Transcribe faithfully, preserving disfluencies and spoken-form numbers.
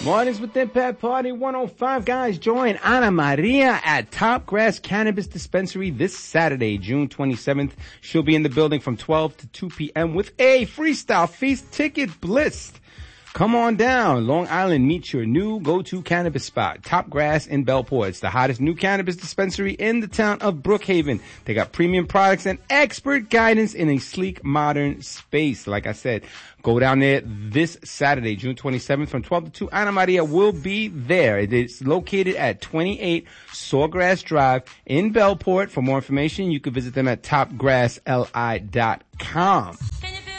Mornings with Impact Party one oh five. Guys, join Ana Maria at Top Grass Cannabis Dispensary this Saturday, June twenty-seventh. She'll be in the building from twelve to two p.m. with a Freestyle Feast ticket bliss. Come on down. Long Island, meet your new go-to cannabis spot. Top Grass in Bellport. It's the hottest new cannabis dispensary in the town of Brookhaven. They got premium products and expert guidance in a sleek, modern space. Like I said, go down there this Saturday, June twenty-seventh from twelve to two. Ana Maria will be there. It is located at twenty-eight Sawgrass Drive in Bellport. For more information, you can visit them at top grass l i dot com.